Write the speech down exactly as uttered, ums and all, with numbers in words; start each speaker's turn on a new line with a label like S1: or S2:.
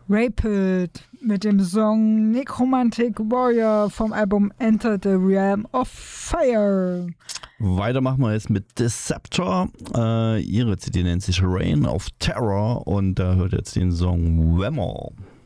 S1: Rapid mit dem Song Necromantic Warrior vom Album Enter the Realm of Fire.
S2: Weiter machen wir jetzt mit Deceptor. Äh, ihre C D nennt sich Reign of Terror und da hört jetzt den Song Whammo.